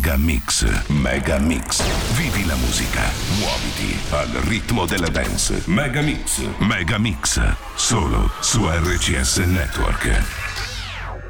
Mega Mix. Mega Mix. Vivi la musica. Muoviti al ritmo della dance. Mega Mix. Mega Mix. Solo su RCS Network.